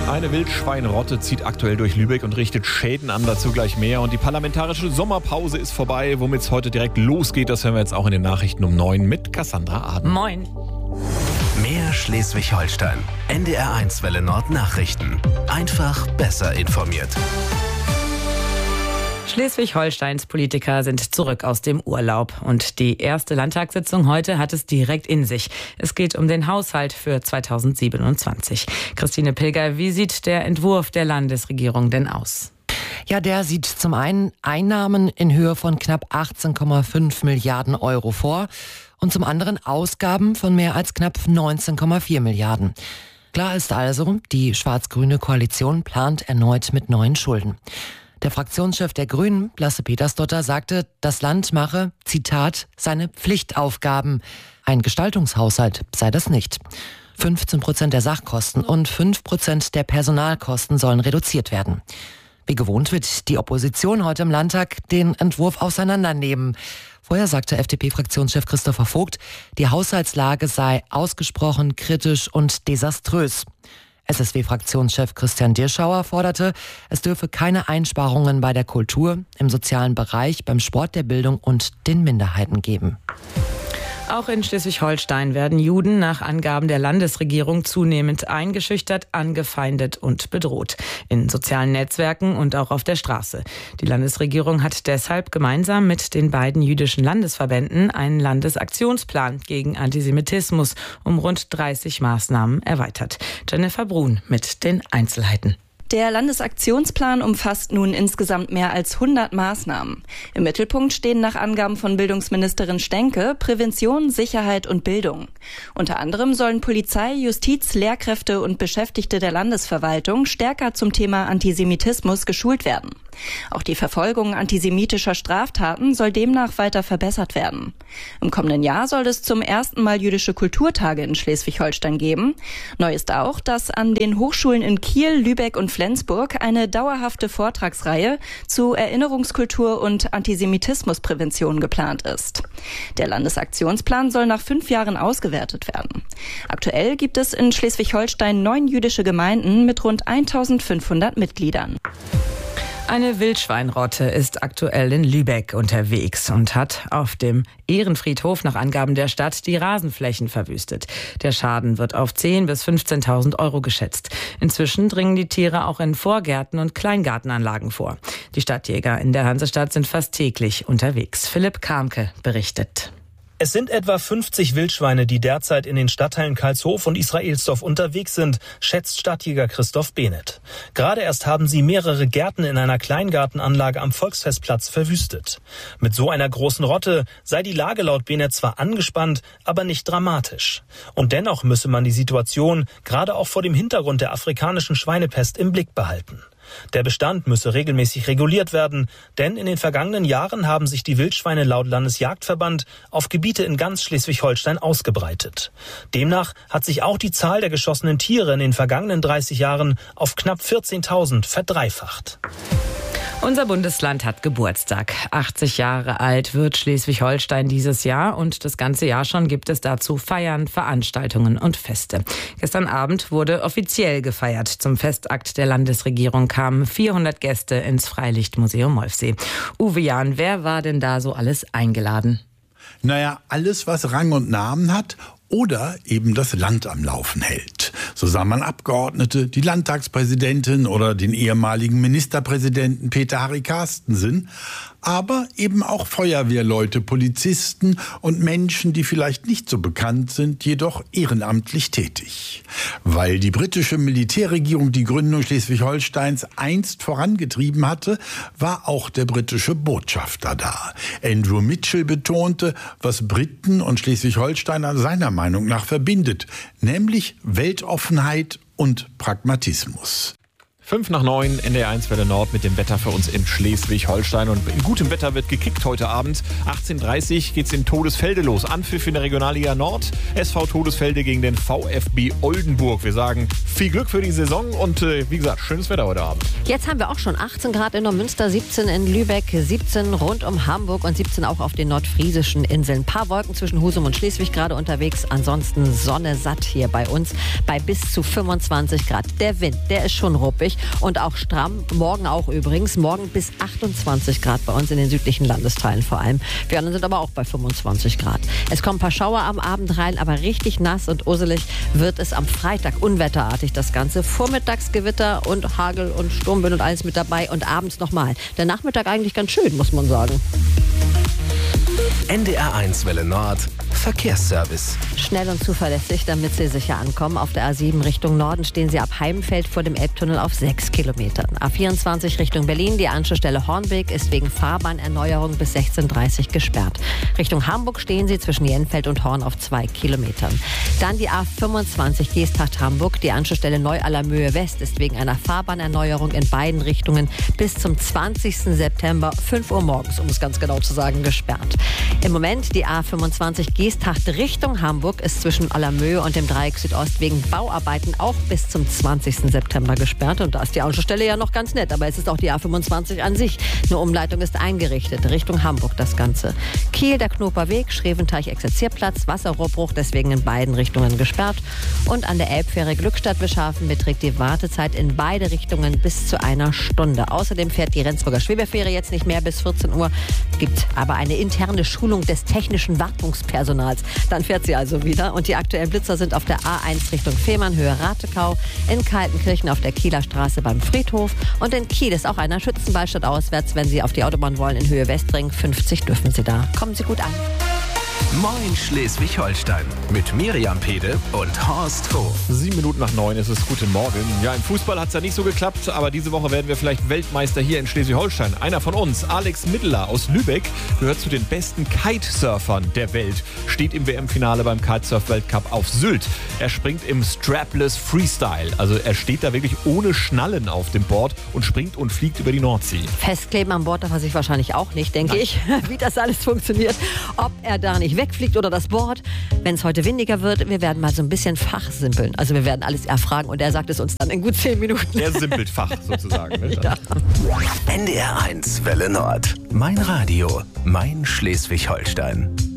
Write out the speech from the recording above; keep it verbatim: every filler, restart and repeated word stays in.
Eine Wildschweinrotte zieht aktuell durch Lübeck und richtet Schäden an, dazu gleich mehr. Und die parlamentarische Sommerpause ist vorbei. Womit es heute direkt losgeht, das hören wir jetzt auch in den Nachrichten um neun mit Cassandra Aden. Moin. Mehr Schleswig-Holstein. N D R eins Welle Nord Nachrichten. Einfach besser informiert. Schleswig-Holsteins Politiker sind zurück aus dem Urlaub. Und die erste Landtagssitzung heute hat es direkt in sich. Es geht um den Haushalt für zweitausendsiebenundzwanzig. Christine Pilger, wie sieht der Entwurf der Landesregierung denn aus? Ja, der sieht zum einen Einnahmen in Höhe von knapp achtzehn Komma fünf Milliarden Euro vor und zum anderen Ausgaben von mehr als knapp neunzehn Komma vier Milliarden. Klar ist also, die schwarz-grüne Koalition plant erneut mit neuen Schulden. Der Fraktionschef der Grünen, Lasse Petersdotter, sagte, das Land mache, Zitat, seine Pflichtaufgaben. Ein Gestaltungshaushalt sei das nicht. fünfzehn Prozent der Sachkosten und fünf Prozent der Personalkosten sollen reduziert werden. Wie gewohnt wird die Opposition heute im Landtag den Entwurf auseinandernehmen. Vorher sagte F D P-Fraktionschef Christopher Vogt, die Haushaltslage sei ausgesprochen kritisch und desaströs. S S W-Fraktionschef Christian Dirschauer forderte, es dürfe keine Einsparungen bei der Kultur, im sozialen Bereich, beim Sport, der Bildung und den Minderheiten geben. Auch in Schleswig-Holstein werden Juden nach Angaben der Landesregierung zunehmend eingeschüchtert, angefeindet und bedroht. In sozialen Netzwerken und auch auf der Straße. Die Landesregierung hat deshalb gemeinsam mit den beiden jüdischen Landesverbänden einen Landesaktionsplan gegen Antisemitismus um rund dreißig Maßnahmen erweitert. Jennifer Brun mit den Einzelheiten. Der Landesaktionsplan umfasst nun insgesamt mehr als hundert Maßnahmen. Im Mittelpunkt stehen nach Angaben von Bildungsministerin Stenke Prävention, Sicherheit und Bildung. Unter anderem sollen Polizei, Justiz, Lehrkräfte und Beschäftigte der Landesverwaltung stärker zum Thema Antisemitismus geschult werden. Auch die Verfolgung antisemitischer Straftaten soll demnach weiter verbessert werden. Im kommenden Jahr soll es zum ersten Mal jüdische Kulturtage in Schleswig-Holstein geben. Neu ist auch, dass an den Hochschulen in Kiel, Lübeck und Flensburg eine dauerhafte Vortragsreihe zu Erinnerungskultur und Antisemitismusprävention geplant ist. Der Landesaktionsplan soll nach fünf Jahren ausgewertet werden. Aktuell gibt es in Schleswig-Holstein neun jüdische Gemeinden mit rund eintausendfünfhundert Mitgliedern. Eine Wildschweinrotte ist aktuell in Lübeck unterwegs und hat auf dem Ehrenfriedhof nach Angaben der Stadt die Rasenflächen verwüstet. Der Schaden wird auf zehntausend bis fünfzehntausend Euro geschätzt. Inzwischen dringen die Tiere auch in Vorgärten und Kleingartenanlagen vor. Die Stadtjäger in der Hansestadt sind fast täglich unterwegs. Philipp Kamke berichtet. Es sind etwa fünfzig Wildschweine, die derzeit in den Stadtteilen Karlshof und Israelsdorf unterwegs sind, schätzt Stadtjäger Christoph Behnert. Gerade erst haben sie mehrere Gärten in einer Kleingartenanlage am Volksfestplatz verwüstet. Mit so einer großen Rotte sei die Lage laut Behnert zwar angespannt, aber nicht dramatisch. Und dennoch müsse man die Situation gerade auch vor dem Hintergrund der afrikanischen Schweinepest im Blick behalten. Der Bestand müsse regelmäßig reguliert werden, denn in den vergangenen Jahren haben sich die Wildschweine laut Landesjagdverband auf Gebiete in ganz Schleswig-Holstein ausgebreitet. Demnach hat sich auch die Zahl der geschossenen Tiere in den vergangenen dreißig Jahren auf knapp vierzehntausend verdreifacht. Unser Bundesland hat Geburtstag. achtzig Jahre alt wird Schleswig-Holstein dieses Jahr und das ganze Jahr schon gibt es dazu Feiern, Veranstaltungen und Feste. Gestern Abend wurde offiziell gefeiert. Zum Festakt der Landesregierung kamen vierhundert Gäste ins Freilichtmuseum Molfsee. Uwe Jahn, wer war denn da so alles eingeladen? Naja, alles, was Rang und Namen hat oder eben das Land am Laufen hält. So sah man Abgeordnete, die Landtagspräsidentin oder den ehemaligen Ministerpräsidenten Peter Harry Carstensen, aber eben auch Feuerwehrleute, Polizisten und Menschen, die vielleicht nicht so bekannt sind, jedoch ehrenamtlich tätig. Weil die britische Militärregierung die Gründung Schleswig-Holsteins einst vorangetrieben hatte, war auch der britische Botschafter da. Andrew Mitchell betonte, was Briten und Schleswig-Holsteiner seiner Meinung nach verbindet, nämlich Weltoffenheit und Pragmatismus. Fünf nach neun, N D R eins Welle Nord mit dem Wetter für uns in Schleswig-Holstein. Und in gutem Wetter wird gekickt heute Abend. achtzehn Uhr dreißig geht's in Todesfelde los. Anpfiff in der Regionalliga Nord. S V Todesfelde gegen den VfB Oldenburg. Wir sagen Viel Glück für die Saison und äh, wie gesagt, schönes Wetter heute Abend. Jetzt haben wir auch schon achtzehn Grad in Neumünster, siebzehn in Lübeck, siebzehn rund um Hamburg und siebzehn auch auf den nordfriesischen Inseln. Ein paar Wolken zwischen Husum und Schleswig gerade unterwegs. Ansonsten Sonne satt hier bei uns bei bis zu fünfundzwanzig Grad. Der Wind, der ist schon ruppig und auch stramm. Morgen auch übrigens. Morgen bis achtundzwanzig Grad bei uns in den südlichen Landesteilen vor allem. Wir anderen sind aber auch bei fünfundzwanzig Grad. Es kommen ein paar Schauer am Abend rein, aber richtig nass und usselig wird es am Freitag. Unwetterartig das Ganze. Vormittags Gewitter und Hagel und Sturmwind und alles mit dabei und abends nochmal. Der Nachmittag eigentlich ganz schön, muss man sagen. N D R eins Welle Nord Verkehrsservice. Schnell und zuverlässig, damit Sie sicher ankommen. Auf der A sieben Richtung Norden stehen Sie ab Heimfeld vor dem Elbtunnel auf sechs Kilometern. A vierundzwanzig Richtung Berlin, die Anschlussstelle Hornbeek ist wegen Fahrbahnerneuerung bis sechzehn Uhr dreißig gesperrt. Richtung Hamburg stehen Sie zwischen Jenfeld und Horn auf zwei Kilometern. Dann die A fünfundzwanzig Geesthacht-Hamburg, die Anschlussstelle Neu-Allermöhe West ist wegen einer Fahrbahnerneuerung in beiden Richtungen bis zum zwanzigsten September fünf Uhr morgens, um es ganz genau zu sagen, gesperrt. Im Moment die A fünfundzwanzig Geesthacht Richtung Hamburg ist zwischen Allermöhe und dem Dreieck Südost wegen Bauarbeiten auch bis zum zwanzigsten September gesperrt. Und da ist die Anschlussstelle ja noch ganz nett, aber es ist auch die A fünfundzwanzig an sich. Eine Umleitung ist eingerichtet, Richtung Hamburg das Ganze. Kiel, der Knoperweg, Schreventeich-Exerzierplatz, Wasserrohrbruch, deswegen in beiden Richtungen gesperrt. Und an der Elbfähre Glückstadt-Bischhafen beträgt die Wartezeit in beide Richtungen bis zu einer Stunde. Außerdem fährt die Rendsburger Schwebefähre jetzt nicht mehr bis vierzehn Uhr, gibt aber eine interne Schulung des technischen Wartungspersonals. Dann fährt sie also wieder. Und die aktuellen Blitzer sind auf der A eins Richtung Fehmarn, Höhe Ratekau, in Kaltenkirchen auf der Kieler Straße beim Friedhof. Und in Kiel ist auch einer Schützenball statt auswärts, wenn Sie auf die Autobahn wollen, in Höhe Westring. fünfzig dürfen Sie da. Kommen Sie gut an. Moin Schleswig-Holstein mit Miriam Pede und Horst Ruh. Sieben Minuten nach neun ist es. Guten Morgen. Ja, im Fußball hat es ja nicht so geklappt, aber diese Woche werden wir vielleicht Weltmeister hier in Schleswig-Holstein. Einer von uns, Alex Middeler aus Lübeck, gehört zu den besten Kitesurfern der Welt. Steht im W M-Finale beim Kitesurf-Weltcup auf Sylt. Er springt im Strapless Freestyle. Also er steht da wirklich ohne Schnallen auf dem Board und springt und fliegt über die Nordsee. Festkleben an Bord darf er sich wahrscheinlich auch nicht, denke Nein. ich, wie das alles funktioniert. Ob er da nicht wegfliegt oder das Board. Wenn es heute windiger wird, wir werden mal so ein bisschen fachsimpeln. Also wir werden alles erfragen und er sagt es uns dann in gut zehn Minuten. Er simpelt Fach sozusagen. Ne? Ja. N D R eins Welle Nord. Mein Radio, mein Schleswig-Holstein.